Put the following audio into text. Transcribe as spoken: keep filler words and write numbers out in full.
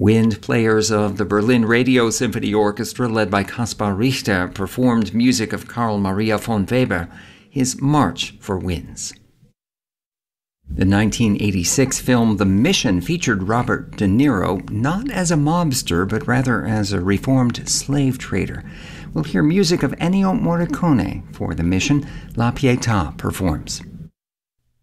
Wind players of the Berlin Radio Symphony Orchestra, led by Kaspar Richter, performed music of Carl Maria von Weber, his March for Winds. The nineteen eighty-six film The Mission featured Robert De Niro not as a mobster, but rather as a reformed slave trader. We'll hear music of Ennio Morricone for The Mission. La Pietà performs.